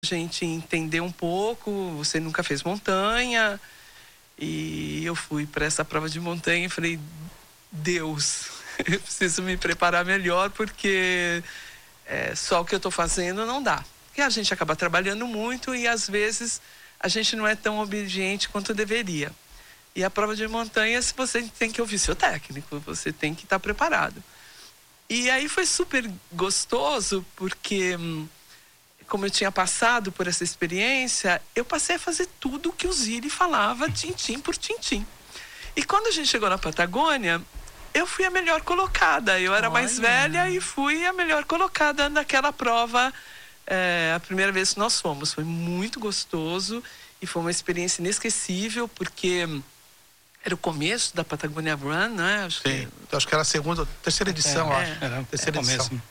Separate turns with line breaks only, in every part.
a gente entender um pouco. Você nunca fez montanha. E eu fui para essa prova de montanha e falei, Deus, eu preciso me preparar melhor, porque só o que eu estou fazendo não dá. Porque a gente acaba trabalhando muito e às vezes a gente não é tão obediente quanto deveria. E a prova de montanha, você tem que ouvir seu técnico, você tem que estar preparado. E aí foi super gostoso, porque como eu tinha passado por essa experiência, eu passei a fazer tudo o que o Zilli falava, tintim por tintim. E quando a gente chegou na Patagônia, eu fui a melhor colocada. Eu era mais velha e fui a melhor colocada naquela prova, a primeira vez que nós fomos. Foi muito gostoso e foi uma experiência inesquecível, porque era o começo da Patagonia Run, né?
Acho que era a segunda, terceira edição, acho. Era a terceira edição.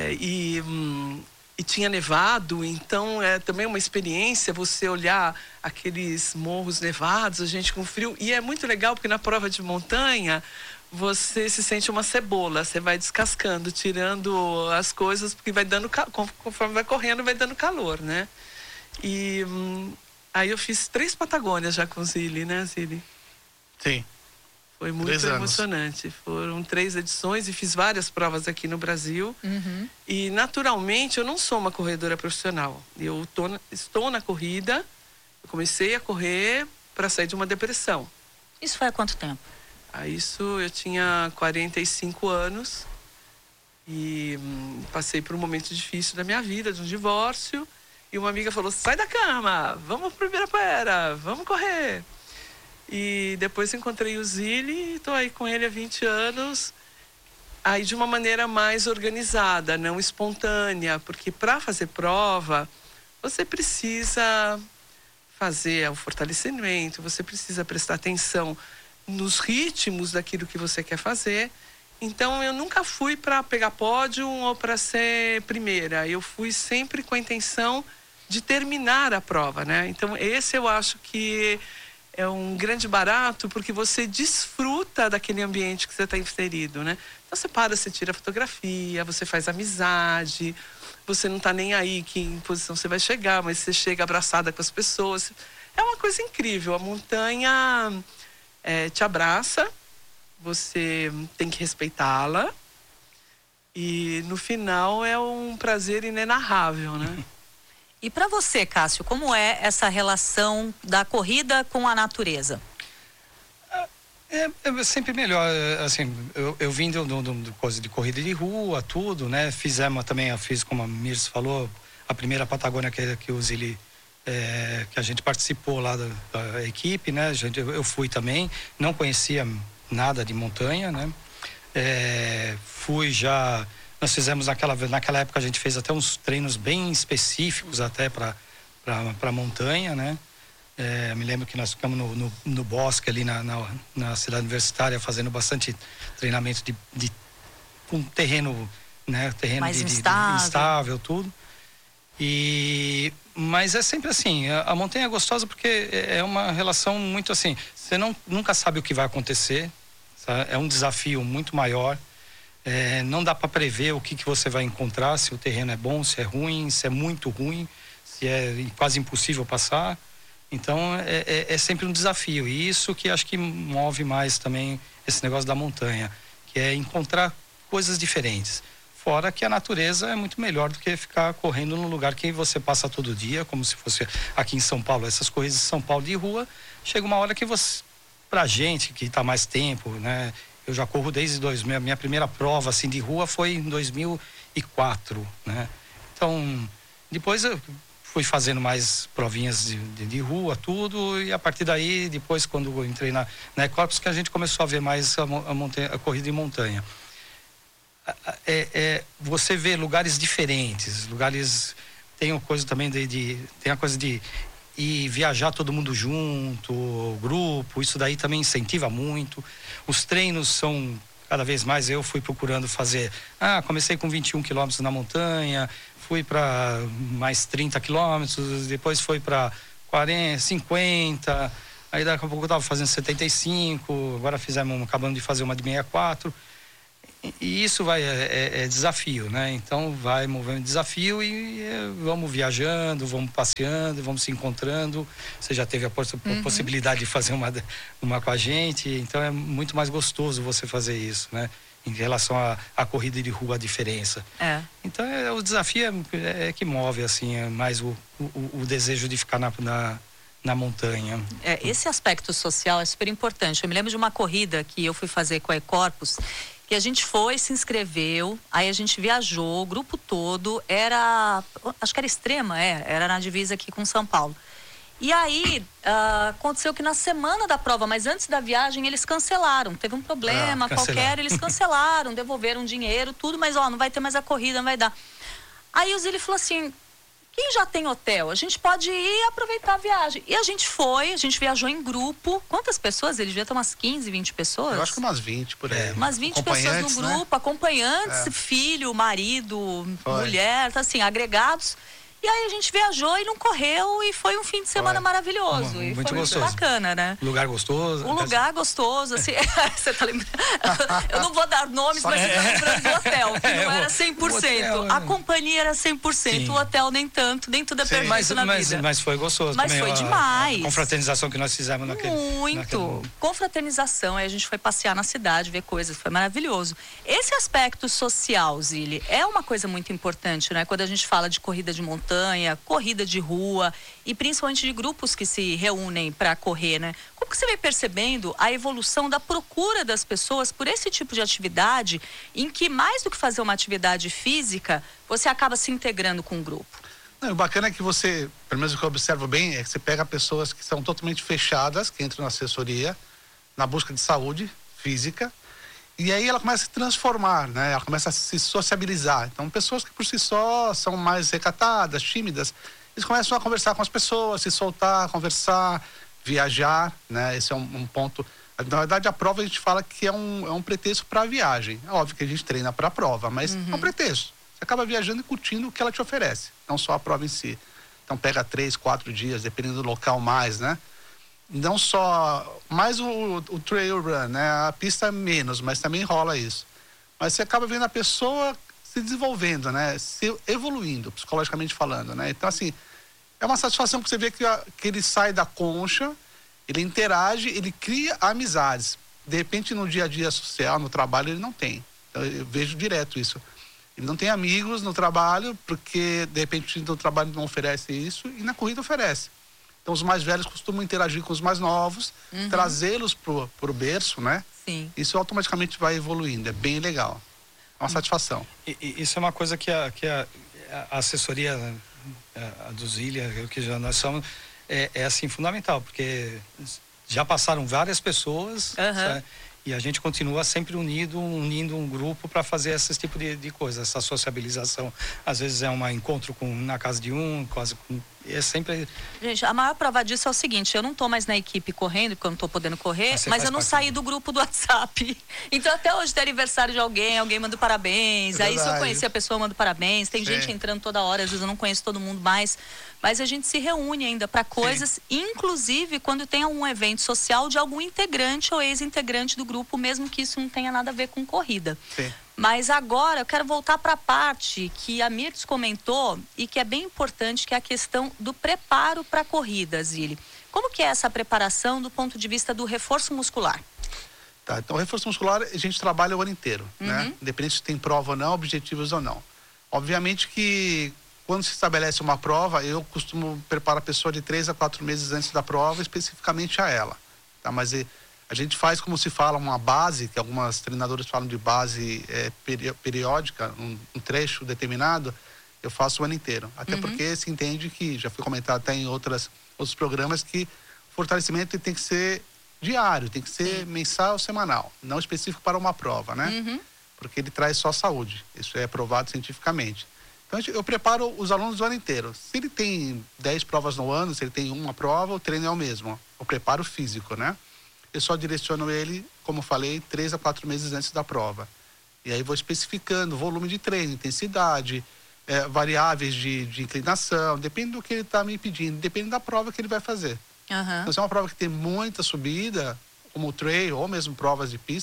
E tinha nevado, então é também uma experiência você olhar aqueles morros nevados, a gente com frio. E é muito legal porque na prova de montanha você se sente uma cebola, você vai descascando, tirando as coisas, porque vai dando, conforme vai correndo, vai dando calor, né? E aí eu fiz 3 Patagônias já com o Zilli, né, Zilli?
Sim.
Foi muito emocionante. Foram 3 edições e fiz várias provas aqui no Brasil. E, naturalmente, eu não sou uma corredora profissional. Eu estou na corrida, eu comecei a correr para sair de uma depressão.
Isso foi há quanto tempo?
Isso eu tinha 45 anos e passei por um momento difícil da minha vida, de um divórcio. E uma amiga falou, sai da cama, vamos pro Ibirapuera, vamos correr. E depois encontrei o Zilli e estou aí com ele há 20 anos, aí de uma maneira mais organizada, não espontânea, porque para fazer prova, você precisa fazer o fortalecimento, você precisa prestar atenção nos ritmos daquilo que você quer fazer. Então eu nunca fui para pegar pódio ou para ser primeira, eu fui sempre com a intenção de terminar a prova, né? Então esse eu acho que é um grande barato, porque você desfruta daquele ambiente que você está inserido, né? Então você para, você tira fotografia, você faz amizade, você não está nem aí que em posição você vai chegar, mas você chega abraçada com as pessoas. É uma coisa incrível, a montanha te abraça, você tem que respeitá-la e no final é um prazer inenarrável, né?
E para você, Cássio, como é essa relação da corrida com a natureza?
É sempre melhor, assim, eu vim coisa de corrida de rua, tudo, né? Fizemos também, eu fiz, como a Mirce falou, a primeira Patagônia que o Zilli, que a gente participou lá da equipe, né? Eu fui também, não conhecia nada de montanha, né? Fui já... Nós fizemos naquela época, a gente fez até uns treinos bem específicos até para montanha, né? Me lembro que nós ficamos no bosque ali na cidade universitária fazendo bastante treinamento de um terreno, né? Terreno
mais
instável, tudo. Mas é sempre assim, a montanha é gostosa porque é uma relação muito assim, você nunca sabe o que vai acontecer, sabe? É um desafio muito maior. Não dá para prever o que você vai encontrar, se o terreno é bom, se é ruim, se é muito ruim, se é quase impossível passar. Então é sempre um desafio, e isso que acho que move mais também esse negócio da montanha, que é encontrar coisas diferentes. Fora que a natureza é muito melhor do que ficar correndo num lugar que você passa todo dia, como se fosse aqui em São Paulo, essas corridas de São Paulo de rua, chega uma hora que pra gente que está mais tempo, né? Eu já corro desde 2000, minha primeira prova assim de rua foi em 2004, né? Então, depois eu fui fazendo mais provinhas de rua, tudo, e a partir daí, depois quando eu entrei na Ecorpos, que a gente começou a ver mais a corrida em montanha. Você vê lugares diferentes, tem a coisa também tem a coisa de ir viajar todo mundo junto, grupo, isso daí também incentiva muito. Os treinos são cada vez mais, eu fui procurando fazer, comecei com 21 quilômetros na montanha, fui para mais 30 quilômetros, depois foi para 40, 50, aí daqui a pouco eu estava fazendo 75, agora acabamos de fazer uma de 64. E isso é desafio, né? Então vai movendo desafio e vamos viajando, vamos passeando, vamos se encontrando. Você já teve a possibilidade de fazer uma com a gente, então é muito mais gostoso você fazer isso, né? Em relação à corrida de rua, a diferença. Então o desafio é que move, assim, é mais o desejo de ficar na montanha.
Esse aspecto social é super importante. Eu me lembro de uma corrida que eu fui fazer com a Ecorpus, que a gente foi, se inscreveu, aí a gente viajou, o grupo todo, acho que era Extrema, era na divisa aqui com São Paulo. E aí, aconteceu que na semana da prova, mas antes da viagem, eles cancelaram. Teve um problema qualquer, eles cancelaram, devolveram dinheiro, tudo, mas não vai ter mais a corrida, não vai dar. Aí o Zílio falou assim: quem já tem hotel, a gente pode ir aproveitar a viagem. E a gente viajou em grupo. Quantas pessoas? Ele devia ter umas 15, 20 pessoas?
Eu acho que umas 20 por aí.
Umas 20 pessoas no grupo, né? Acompanhantes, filho, marido, mulher, assim, agregados. E aí a gente viajou e não correu e foi um fim de semana maravilhoso. E
muito
foi
gostoso.
Muito bacana, né?
Lugar gostoso.
Um lugar gostoso, assim. Você tá lembrando? Eu não vou dar nomes, mas você tá lembrando do hotel, que não era 100%. Hotel, a companhia era 100%, sim. O hotel nem tanto, nem tudo é perfeito na vida.
Mas foi gostoso
mas
também.
Foi demais.
A confraternização que nós fizemos naquele...
Muito. Confraternização, aí a gente foi passear na cidade, ver coisas, foi maravilhoso. Esse aspecto social, Zílio, é uma coisa muito importante, né? Quando a gente fala de corrida de montanha, corrida de rua e principalmente de grupos que se reúnem para correr, né? Como que você vem percebendo a evolução da procura das pessoas por esse tipo de atividade em que mais do que fazer uma atividade física, você acaba se integrando com o grupo?
Não, o bacana é que você, pelo menos o que eu observo bem, é que você pega pessoas que são totalmente fechadas, que entram na assessoria, na busca de saúde física, e aí ela começa a se transformar, né? Ela começa a se sociabilizar. Então, pessoas que por si só são mais recatadas, tímidas, eles começam a conversar com as pessoas, se soltar, conversar, viajar, né? Esse é um ponto. Na verdade, a prova a gente fala que é um pretexto para a viagem. É óbvio que a gente treina para a prova, mas é um pretexto. Você acaba viajando e curtindo o que ela te oferece, não só a prova em si. Então, pega 3, 4 dias, dependendo do local mais, né? Não só, mais o trail run, né? A pista menos, mas também rola isso. Mas você acaba vendo a pessoa se desenvolvendo, né? Se evoluindo, psicologicamente falando, né? Então, assim, é uma satisfação que você vê que ele sai da concha, ele interage, ele cria amizades. De repente, no dia a dia social, no trabalho, ele não tem. Então, eu vejo direto isso. Ele não tem amigos no trabalho, porque, de repente, no trabalho não oferece isso, e na corrida oferece. Então, os mais velhos costumam interagir com os mais novos, trazê-los pro berço, né?
Sim.
Isso automaticamente vai evoluindo, é bem legal. É uma satisfação.
Isso é uma coisa que a assessoria a do Zílio, que já nós somos, é assim, fundamental, porque já passaram várias pessoas, sabe? E a gente continua sempre unindo um grupo para fazer esse tipo de coisa, essa sociabilização. Às vezes é um encontro na casa de quase é sempre...
Gente, a maior prova disso é o seguinte: eu não tô mais na equipe correndo, porque eu não tô podendo correr, mas eu não saí do grupo do WhatsApp. Então, até hoje tem aniversário de alguém manda parabéns. Aí, se eu conhecer a pessoa, eu mando parabéns. Tem gente entrando toda hora, às vezes eu não conheço todo mundo mais. Mas a gente se reúne ainda para coisas, inclusive quando tem algum evento social de algum integrante ou ex-integrante do grupo, mesmo que isso não tenha nada a ver com corrida.
Sim.
Mas agora eu quero voltar para a parte que a Mirtz comentou e que é bem importante, que é a questão do preparo para a corrida, Zílio. Como que é essa preparação do ponto de vista do reforço muscular?
Tá, então o reforço muscular a gente trabalha o ano inteiro, né? Independente se tem prova ou não, objetivos ou não. Obviamente que quando se estabelece uma prova, eu costumo preparar a pessoa de 3 a 4 meses antes da prova, especificamente a ela, tá? Mas a gente faz, como se fala, uma base, que algumas treinadoras falam de base periódica, um trecho determinado, eu faço o ano inteiro. Até porque se entende que, já foi comentado até em outros programas, que fortalecimento tem que ser diário, tem que ser mensal ou semanal, não específico para uma prova, né? Porque ele traz só saúde, isso é provado cientificamente. Então eu preparo os alunos o ano inteiro. Se ele tem 10 provas no ano, se ele tem uma prova, o treino é o mesmo, o preparo físico, né? Eu só direciono ele, como falei, 3 a 4 meses antes da prova. E aí vou especificando volume de treino, intensidade, variáveis de inclinação, depende do que ele está me pedindo, depende da prova que ele vai fazer. Então, se é uma prova que tem muita subida, como o trail, ou mesmo provas de pista,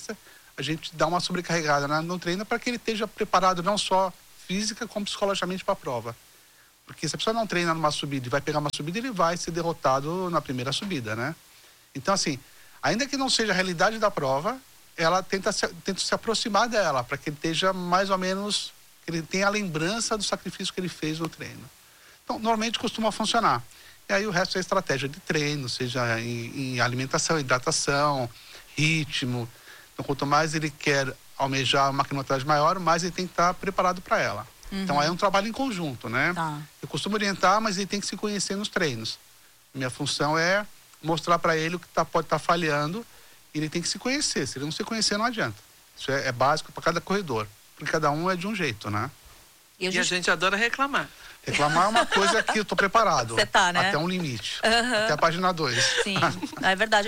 a gente dá uma sobrecarregada no treino para que ele esteja preparado não só física como psicologicamente para a prova. Porque se a pessoa não treina numa subida e vai pegar uma subida, ele vai ser derrotado na primeira subida, né? Então, assim, ainda que não seja a realidade da prova, ela tenta se aproximar dela, para que ele esteja mais ou menos, que ele tenha a lembrança do sacrifício que ele fez no treino. Então, normalmente costuma funcionar. E aí o resto é estratégia de treino, seja em alimentação, hidratação, ritmo. Então, quanto mais ele quer almejar uma quilometragem maior, mais ele tem que estar preparado para ela. Então, aí é um trabalho em conjunto, né?
Tá.
Eu costumo orientar, mas ele tem que se conhecer nos treinos. Minha função é mostrar para ele o que pode estar falhando, e ele tem que se conhecer. Se ele não se conhecer, não adianta. Isso é básico para cada corredor, porque cada um é de um jeito, né?
E a gente adora reclamar.
Reclamar é uma coisa que eu tô preparado.
Você tá, né?
Até um limite. Até a página 2.
Sim, é verdade.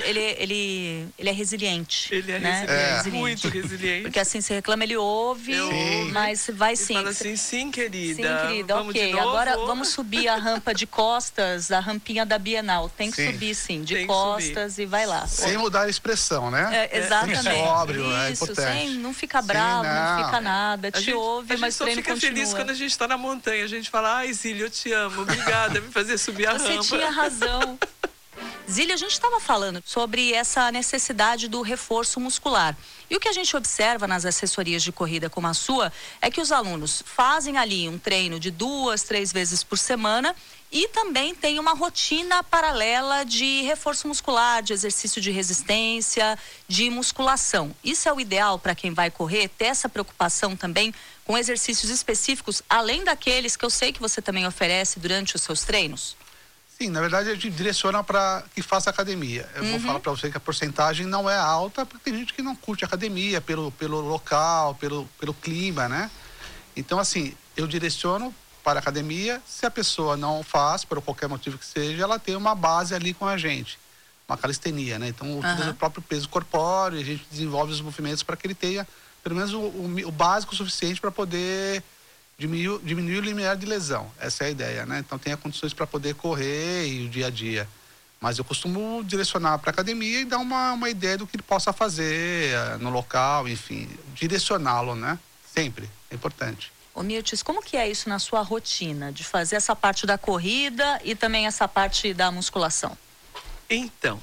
Ele é resiliente.
Ele é
né?
resiliente, muito resiliente.
Porque assim, você reclama, ele ouve, mas vai sim.
Fala assim, sim, querida.
Sim, querida,
vamos
ok.
de novo?
Agora vamos subir a rampa de costas, a rampinha da Bienal. Tem que subir, sim, de costas e vai lá.
Sem mudar a expressão, né?
Exatamente.
Sóbrio, é
Isso,
importante.
não fica bravo, não fica nada. Te ouve, mas o treino
continua. A gente só fica feliz quando a gente está na montanha. A gente fala, ai, Zília, eu te amo. Obrigada por me fazer subir a rampa.
Você tinha razão. Zília, a gente estava falando sobre essa necessidade do reforço muscular. E o que a gente observa nas assessorias de corrida como a sua é que os alunos fazem ali um treino de 2, 3 vezes por semana e também tem uma rotina paralela de reforço muscular, de exercício de resistência, de musculação. Isso é o ideal para quem vai correr, ter essa preocupação também com exercícios específicos, além daqueles que eu sei que você também oferece durante os seus treinos?
Sim, na verdade a gente direciona para que faça academia. Eu vou falar para você que a porcentagem não é alta, porque tem gente que não curte academia pelo local, pelo clima, né? Então, assim, eu direciono para a academia. Se a pessoa não faz, por qualquer motivo que seja, ela tem uma base ali com a gente, uma calistenia, né? Então, utiliza o próprio peso corpóreo, a gente desenvolve os movimentos para que ele tenha pelo menos o básico suficiente para poder diminuir o limiar de lesão. Essa é a ideia, né? Então, tenha condições para poder correr e o dia a dia. Mas eu costumo direcionar para a academia e dar uma ideia do que ele possa fazer no local, enfim, direcioná-lo, né? Sempre, é importante.
Ô Mirtes, como que é isso na sua rotina, de fazer essa parte da corrida e também essa parte da musculação?
Então,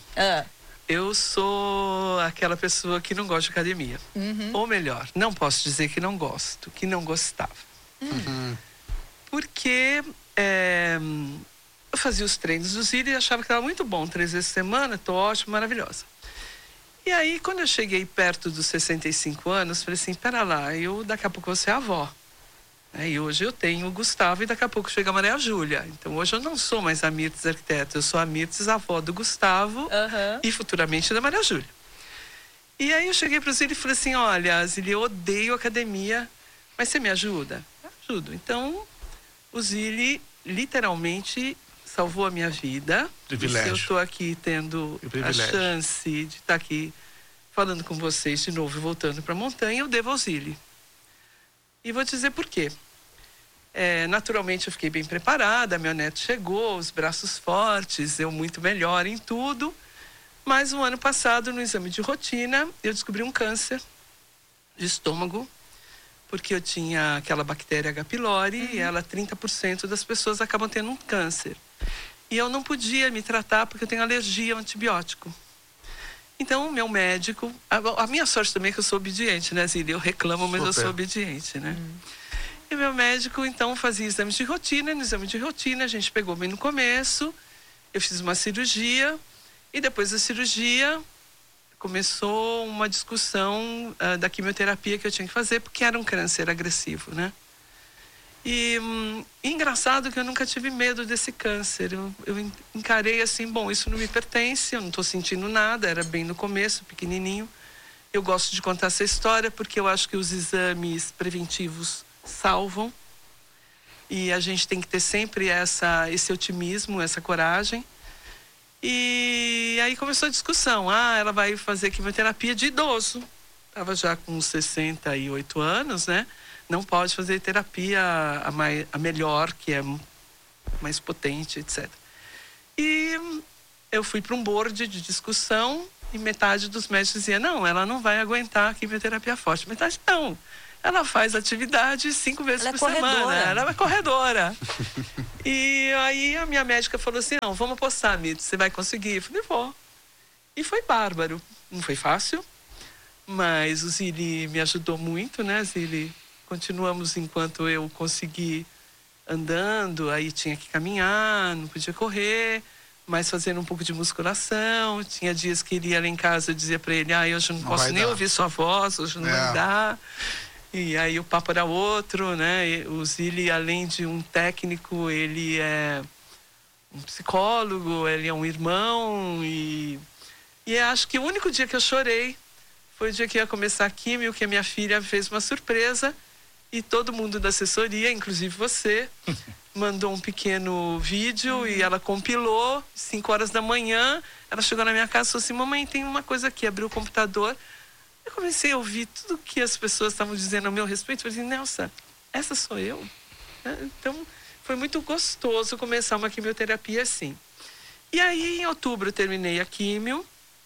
eu sou aquela pessoa que não gosta de academia. Ou melhor, não posso dizer que não gosto, que não gostava. Porque eu fazia os treinos do Zília e achava que estava muito bom. 3 vezes por semana, tô ótimo, maravilhosa. E aí, quando eu cheguei perto dos 65 anos, falei assim, pera lá, daqui a pouco vou ser avó. E hoje eu tenho o Gustavo e daqui a pouco chega a Maria Júlia. Então hoje eu não sou mais a Mirtes arquiteta, eu sou a Mirtes avó do Gustavo e futuramente da Maria Júlia. E aí eu cheguei para o Zília e falei assim, olha, Zília, eu odeio academia, mas você me ajuda? Eu ajudo. Então o Zília literalmente salvou a minha vida.
Privilégio.
Eu estou aqui tendo a chance de estar aqui falando com vocês de novo e voltando para a montanha, eu devo ao Zília. E vou dizer por quê. Naturalmente eu fiquei bem preparada, meu neto chegou, os braços fortes, eu muito melhor em tudo. Mas no ano passado, no exame de rotina, eu descobri um câncer de estômago, porque eu tinha aquela bactéria H. pylori e 30% das pessoas acabam tendo um câncer. E eu não podia me tratar porque eu tenho alergia ao antibiótico. Então, o meu médico... A minha sorte também é que eu sou obediente, né, Zília? Eu reclamo, mas eu sou obediente, né? E meu médico, então, fazia exames de rotina. No exame de rotina, a gente pegou bem no começo. Eu fiz uma cirurgia. E depois da cirurgia, começou uma discussão da quimioterapia que eu tinha que fazer, porque era um câncer agressivo, né? E engraçado que eu nunca tive medo desse câncer. Eu encarei assim, bom, isso não me pertence, eu não estou sentindo nada, era bem no começo, pequenininho. Eu gosto de contar essa história porque eu acho que os exames preventivos salvam. E a gente tem que ter sempre esse otimismo, essa coragem. E aí começou a discussão. Ela vai fazer quimioterapia de idoso. Estava já com 68 anos, né? Não pode fazer terapia a melhor, que é mais potente, etc. E eu fui para um board de discussão E metade dos médicos dizia, não, ela não vai aguentar a quimioterapia forte. Metade, não. Ela faz atividade 5 vezes por semana. Ela é corredora. E aí a minha médica falou assim, não, vamos apostar, Mito, você vai conseguir? Eu falei, vou. E foi bárbaro. Não foi fácil, mas o Zili me ajudou muito, né, Zili? Continuamos enquanto eu consegui andando, aí tinha que caminhar, não podia correr, mas fazendo um pouco de musculação. Tinha dias que ele ia lá em casa, eu dizia para ele, hoje eu não posso nem ouvir sua voz, hoje não vai dar. E aí o papo era outro, né? O Zili, além de um técnico, ele é um psicólogo, ele é um irmão. E acho que o único dia que eu chorei foi o dia que ia começar a químio, que a minha filha fez uma surpresa. E todo mundo da assessoria, inclusive você, mandou um pequeno vídeo e ela compilou. 5 horas da manhã, ela chegou na minha casa e falou assim, mamãe, tem uma coisa aqui. Abriu o computador. Eu comecei a ouvir tudo que as pessoas estavam dizendo a meu respeito. Eu falei, Nelsa, essa sou eu? Então, foi muito gostoso começar uma quimioterapia assim. E aí, em outubro, eu terminei a químio.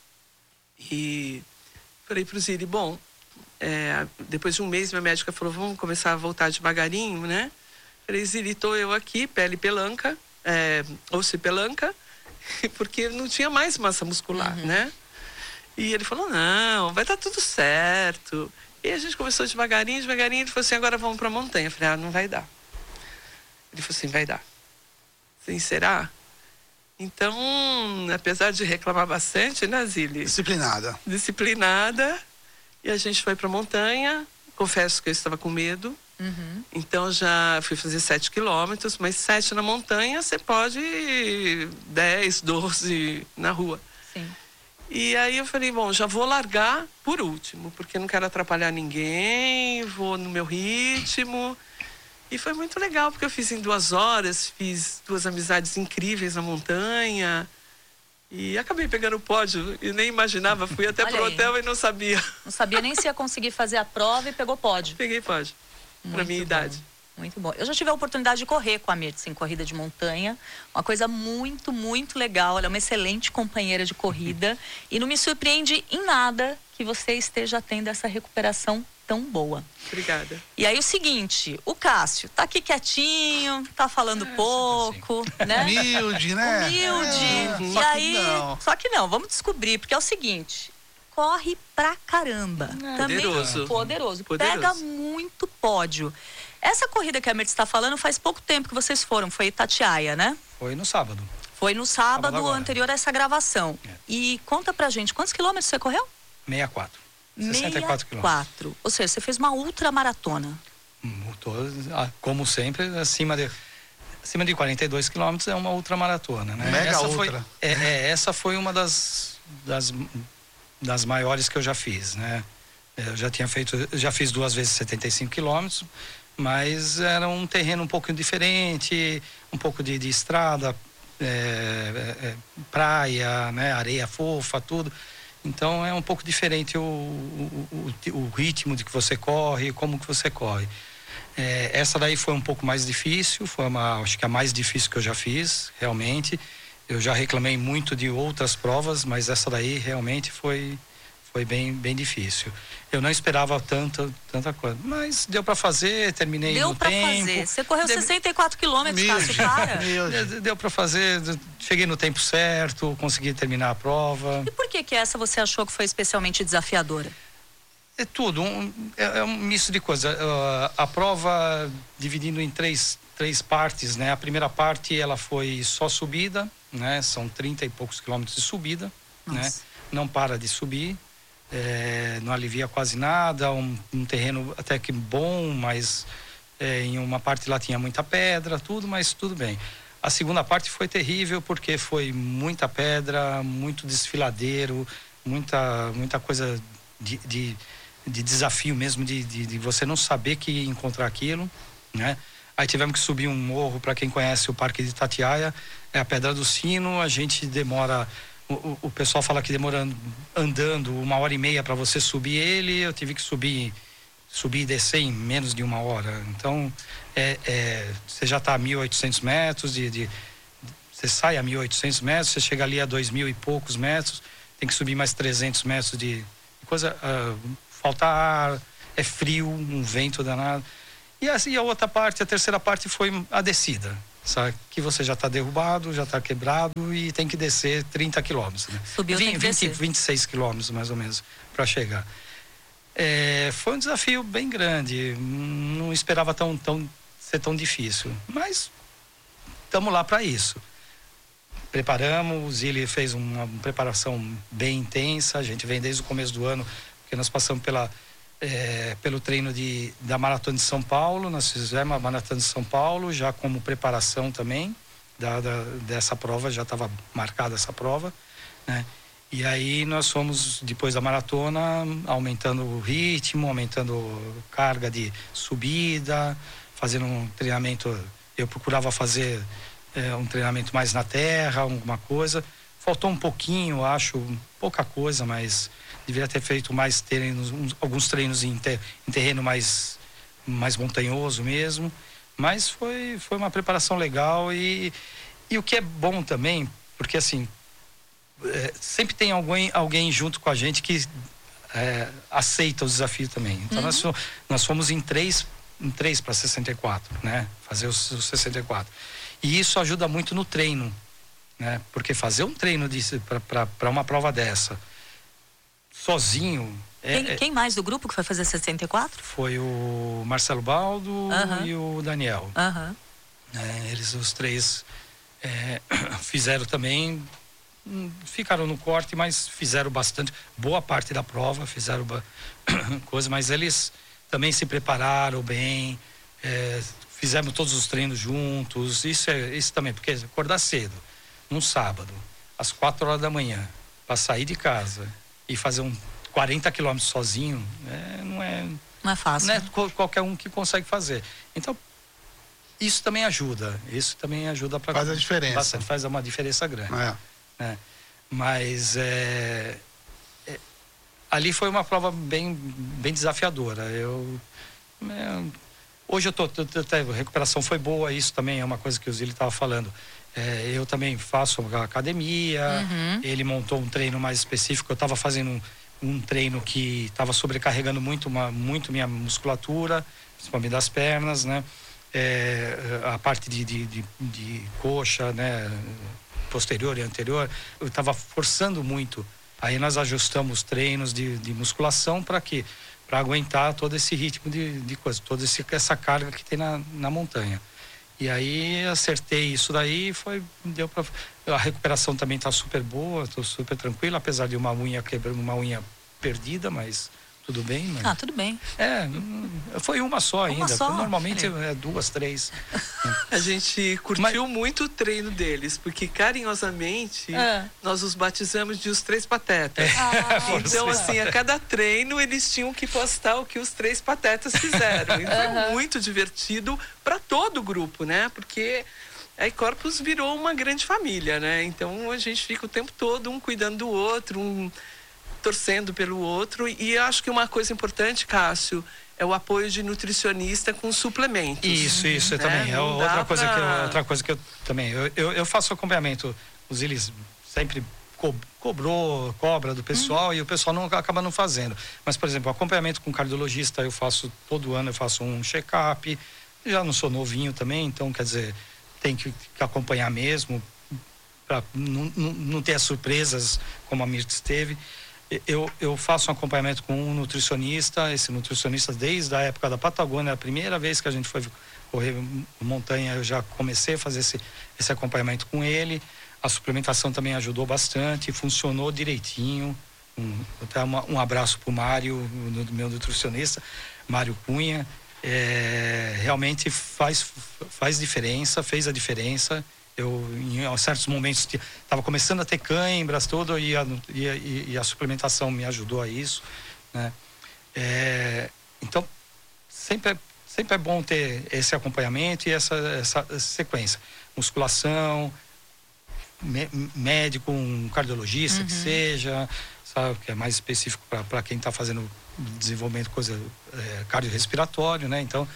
E falei para o Zili, bom, depois de um mês, minha médica falou, vamos começar a voltar devagarinho, né? Falei, Zili, estou eu aqui, pele pelanca, osso e pelanca, porque não tinha mais massa muscular, né? E ele falou, não, vai dar tudo certo. E a gente começou devagarinho, ele falou assim, agora vamos para a montanha. Eu falei, não vai dar. Ele falou assim, vai dar. Sim, será? Então, apesar de reclamar bastante, né, Zili? Disciplinada. E a gente foi para a montanha. Confesso que eu estava com medo. Então, já fui fazer 7 quilômetros, mas 7 na montanha, você pode 10, 12 na rua.
Sim.
E aí eu falei, bom, já vou largar por último, porque não quero atrapalhar ninguém, vou no meu ritmo. E foi muito legal, porque eu fiz em 2 horas, fiz 2 amizades incríveis na montanha. E acabei pegando o pódio e nem imaginava, fui até pro hotel e não sabia.
Não sabia nem se ia conseguir fazer a prova e pegou pódio.
Peguei pódio, pra minha idade.
Muito bom. Eu já tive a oportunidade de correr com a Mirtz em corrida de montanha. Uma coisa muito, muito legal. Ela é uma excelente companheira de corrida. E não me surpreende em nada que você esteja tendo essa recuperação tão boa.
Obrigada.
E aí o seguinte, o Cássio tá aqui quietinho, tá falando pouco, né?
Humilde, né?
Humilde. Só que não, vamos descobrir, porque é o seguinte, corre pra caramba. Também poderoso. Pega muito pódio. Essa corrida que a Mirtz está falando faz pouco tempo que vocês foram, foi Itatiaia, né?
Foi no sábado.
Foi no sábado anterior a essa gravação. E conta pra gente, quantos quilômetros você correu?
64. 64 quilômetros.
Ou seja, você fez uma ultramaratona.
Como sempre, acima de 42 quilômetros é uma ultramaratona, né? Essa foi uma das maiores que eu já fiz, né? Eu já fiz 2 vezes 75 quilômetros, mas era um terreno um pouco diferente, um pouco de estrada, praia, né? Areia fofa, tudo. Então é um pouco diferente o ritmo de que você corre, como que você corre. Essa daí foi um pouco mais difícil, acho que a mais difícil que eu já fiz, realmente. Eu já reclamei muito de outras provas, mas essa daí realmente foi bem difícil. Eu não esperava tanta coisa, mas deu para fazer, terminei no tempo. Deu para fazer.
Você correu 64 quilômetros, Cássio, para?
Deu para fazer, cheguei no tempo certo, consegui terminar a prova.
E por que essa você achou que foi especialmente desafiadora?
É tudo, é um misto de coisas. A prova dividindo em três partes, né? A primeira parte ela foi só subida, né? São 30 e poucos quilômetros de subida, né? Não para de subir. Não alivia quase nada, um terreno até que bom, mas em uma parte lá tinha muita pedra, mas tudo bem. A segunda parte foi terrível porque foi muita pedra, muito desfiladeiro, muita coisa de desafio mesmo, de você não saber que ia encontrar aquilo, né? Aí tivemos que subir um morro, para quem conhece o Parque de Itatiaia, é a Pedra do Sino, a gente demora... O pessoal fala que demora andando 1h30 para você subir ele. Eu tive que subir e descer em menos de 1 hora. Então, você já está a 1.800 metros, você sai a 1.800 metros, você chega ali a 2.000 e poucos metros, tem que subir mais 300 metros de coisa, falta ar, é frio, um vento danado. E assim, a outra parte, a terceira parte foi a descida, sabe? Que você já está derrubado, já está quebrado e tem que descer 30 quilômetros. Né?
Subiu, tem que descer.
26 quilômetros, mais ou menos, para chegar. Foi um desafio bem grande, não esperava ser tão difícil, mas estamos lá para isso. Preparamos, o Zilli fez uma preparação bem intensa, a gente vem desde o começo do ano, porque nós passamos pelo treino da Maratona de São Paulo, nós fizemos a Maratona de São Paulo, já como preparação também dessa prova, já estava marcada essa prova, né? E aí nós fomos, depois da maratona, aumentando o ritmo, aumentando carga de subida, fazendo um treinamento, eu procurava fazer um treinamento mais na terra, alguma coisa. Faltou um pouquinho, acho, pouca coisa, mas deveria ter feito mais treinos, alguns treinos em terreno mais montanhoso mesmo. Mas foi uma preparação legal e o que é bom também, porque assim, sempre tem alguém junto com a gente que aceita o desafio também. Então nós fomos em três para 64, né? Fazer os 64. E isso ajuda muito no treino, né? Porque fazer um treino para uma prova dessa sozinho.
Quem mais do grupo que foi fazer 64?
Foi o Marcelo Baldo e o Daniel. Eles, os três, fizeram também. Ficaram no corte, mas fizeram bastante, boa parte da prova, fizeram coisa, mas eles também se prepararam bem, fizemos todos os treinos juntos, isso também, porque acordar cedo, num sábado, às 4 horas da manhã, para sair de casa e fazer 40 quilômetros sozinho, não é fácil. Não é qualquer um que consegue fazer. Então, isso também ajuda para
faz a diferença.
Bastante, faz uma diferença grande. Mas ali foi uma prova bem desafiadora. Hoje a recuperação foi boa, isso também é uma coisa que o Zilli estava falando. Eu também faço academia, ele montou um treino mais específico, eu estava fazendo um treino que estava sobrecarregando muito minha musculatura, principalmente das pernas, né? A parte de coxa, né? Posterior e anterior, eu estava forçando muito. Aí nós ajustamos treinos de musculação para quê? Para aguentar todo esse ritmo de coisa, toda essa carga que tem na montanha. E aí acertei isso daí, deu para. A recuperação também está super boa, estou super tranquilo, apesar de uma unha perdida, mas tudo bem, né?
Tudo bem.
Foi uma só ainda.
Só?
Normalmente é 2, 3.
A gente curtiu muito o treino deles, porque carinhosamente nós os batizamos de os 3 patetas. Então, assim, a cada treino eles tinham que postar o que os 3 patetas fizeram. E foi muito divertido para todo o grupo, né? Porque a Ecorpus virou uma grande família, né? Então a gente fica o tempo todo um cuidando do outro, torcendo pelo outro. E acho que uma coisa importante, Cássio, é o apoio de nutricionista com suplementos.
Isso também. É outra coisa que eu também. Eu faço acompanhamento. Os Zilli sempre cobra do pessoal e o pessoal acaba não fazendo. Mas, por exemplo, acompanhamento com cardiologista, eu faço todo ano, eu faço um check-up. Já não sou novinho também, então, quer dizer, tem que acompanhar mesmo para não ter as surpresas como a Mirtz teve. Eu faço um acompanhamento com um nutricionista, esse nutricionista desde a época da Patagônia, a primeira vez que a gente foi correr montanha, eu já comecei a fazer esse acompanhamento com ele. A suplementação também ajudou bastante, funcionou direitinho. Até um abraço para o Mário, meu nutricionista, Mário Cunha. Realmente faz diferença, fez a diferença. Eu, em certos momentos, estava começando a ter câimbras, tudo, e a suplementação me ajudou a isso, né? Então, sempre é bom ter esse acompanhamento e essa sequência. Musculação, médico, um cardiologista que seja, sabe, que é mais específico para quem está fazendo desenvolvimento, coisa cardiorrespiratório, né? Então,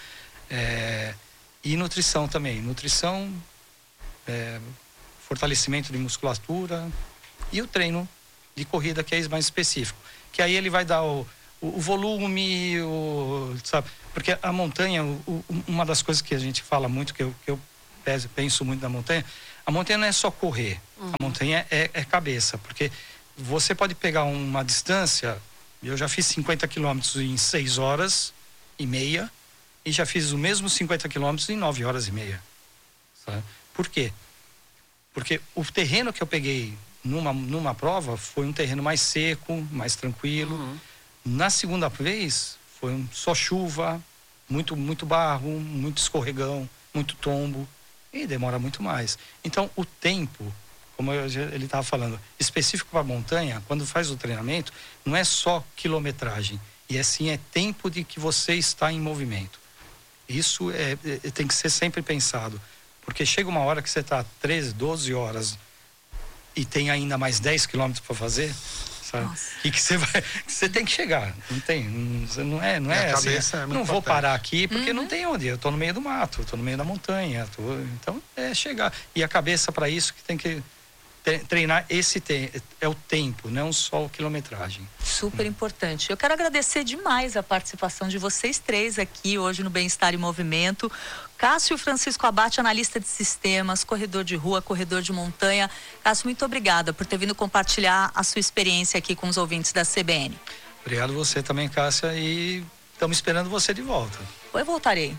e nutrição também. Nutrição, fortalecimento de musculatura e o treino de corrida, que é mais específico. Que aí ele vai dar o volume, sabe? Porque a montanha, uma das coisas que a gente fala muito, que eu penso muito da montanha, a montanha não é só correr, a montanha é cabeça, porque você pode pegar uma distância, eu já fiz 50 quilômetros em 6 horas e meia, e já fiz o mesmo 50 quilômetros em 9 horas e meia. Sabe? Por quê? Porque o terreno que eu peguei numa prova foi um terreno mais seco, mais tranquilo. Na segunda vez, foi só chuva, muito barro, muito escorregão, muito tombo, e demora muito mais. Então, o tempo, como ele estava falando, específico para a montanha, quando faz o treinamento, não é só quilometragem, e assim é tempo de que você está em movimento. Isso tem que ser sempre pensado, porque chega uma hora que você está 13, 12 horas e tem ainda mais 10 quilômetros para fazer, sabe? E que você tem que chegar, não é assim, não vou parar aqui porque não tem onde, eu estou no meio do mato, estou no meio da montanha, então é chegar, e a cabeça para isso que tem que treinar é o tempo, não só a quilometragem.
Super importante. Eu quero agradecer demais a participação de vocês três aqui hoje no Bem-Estar em Movimento. Cássio Francisco Abate, analista de sistemas, corredor de rua, corredor de montanha. Cássio, muito obrigada por ter vindo compartilhar a sua experiência aqui com os ouvintes da CBN.
Obrigado você também, Cássia, e estamos esperando você de volta.
Eu voltarei.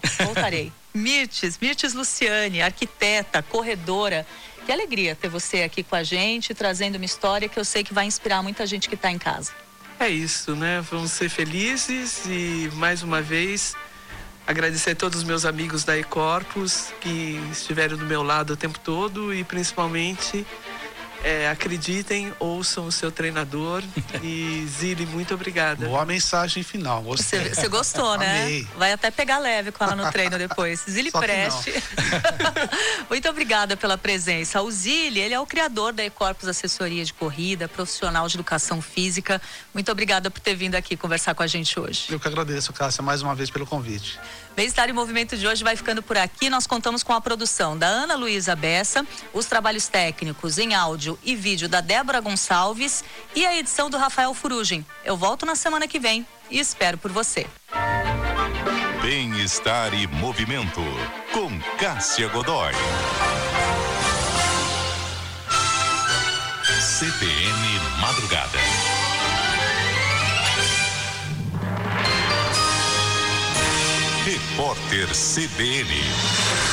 Mirtes Luciane, arquiteta, corredora. Que alegria ter você aqui com a gente, trazendo uma história que eu sei que vai inspirar muita gente que está em casa.
É isso, né? Vamos ser felizes e, mais uma vez, agradecer a todos os meus amigos da E-Corpus que estiveram do meu lado o tempo todo e, principalmente, acreditem, ouçam o seu treinador. E, Zile, muito obrigada.
Boa mensagem final.
Você gostou, né?
Amei.
Vai até pegar leve com ela no treino depois. Zile Preste. Muito obrigada pela presença. O Zile, ele é o criador da E-Corpus Assessoria de Corrida, profissional de educação física. Muito obrigada por ter vindo aqui conversar com a gente hoje.
Eu que agradeço, Cássia, mais uma vez pelo convite.
Bem-Estar em Movimento de hoje vai ficando por aqui. Nós contamos com a produção da Ana Luísa Bessa, os trabalhos técnicos em áudio e vídeo da Débora Gonçalves e a edição do Rafael Furugem. Eu volto na semana que vem e espero por você.
Bem-Estar e Movimento, com Cássia Godoy. CBN Madrugada. Repórter CBN.